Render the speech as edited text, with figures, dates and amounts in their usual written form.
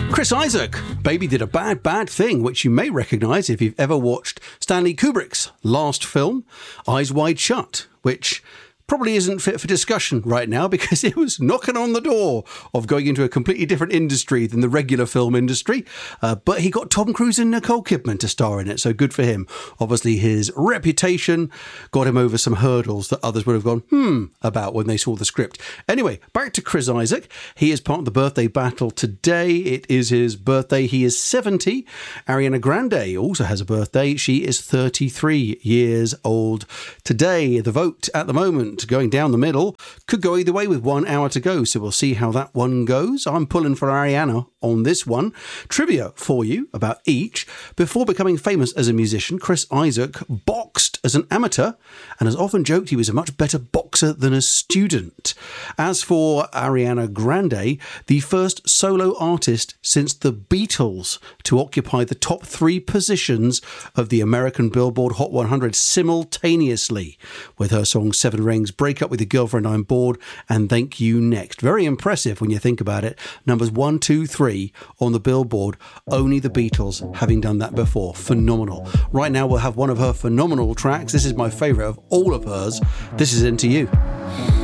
Chris Isaak, Baby Did a Bad, Bad Thing, which you may recognise if you've ever watched Stanley Kubrick's last film, Eyes Wide Shut, which probably isn't fit for discussion right now because it was knocking on the door of going into a completely different industry than the regular film industry. But he got Tom Cruise and Nicole Kidman to star in it, so good for him. Obviously, his reputation got him over some hurdles that others would have gone, about when they saw the script. Anyway, back to Chris Isaak. He is part of the birthday battle today. It is his birthday. He is 70. Ariana Grande also has a birthday. She is 33 years old. Today, the vote at the moment, going down the middle, could go either way with 1 hour to go, so we'll see how that one goes. I'm pulling for Ariana on this one. Trivia for you about each. Before becoming famous as a musician, Chris Isaak boxed as an amateur and has often joked he was a much better boxer than a student. As for Ariana Grande, the first solo artist since the Beatles to occupy the top 3 positions of the American Billboard Hot 100 simultaneously, with her song Seven Rings, Break Up With Your Girlfriend, I'm Bored, and Thank You Next. Very impressive when you think about it. Numbers 1, 2, 3 on the Billboard, only the Beatles having done that before. Phenomenal. Right now we'll have one of her phenomenal tracks. This is my favourite of all of hers. This is Into You.